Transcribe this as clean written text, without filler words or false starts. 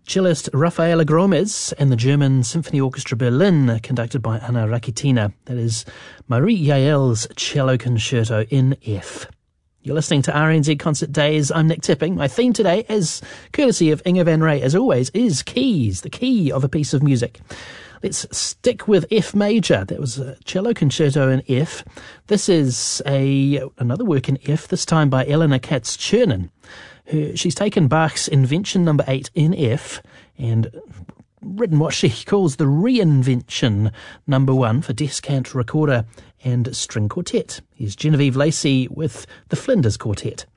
Cellist Rafaela Gromes and the German Symphony Orchestra Berlin, conducted by Anna Rakitina. That is Marie Yael's Cello Concerto in F. You're listening to RNZ Concert Days. I'm Nick Tipping. My theme today, as courtesy of Inge van Rey, as always, is keys, the key of a piece of music. Let's stick with F major. That was a Cello Concerto in F. This is another work in F, this time by Elena Katz-Chernin. She's taken Bach's Invention No. 8 in F and written what she calls the Reinvention No. 1 for descant, recorder and string quartet. Here's Genevieve Lacey with the Flinders Quartet.